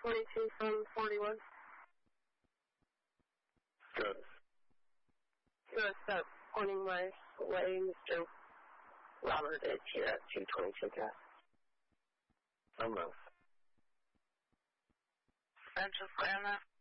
22 from 41. Good. Gonna start pointing my way, Mr. Robert is here at 222 gas. I'm off. Central Atlanta.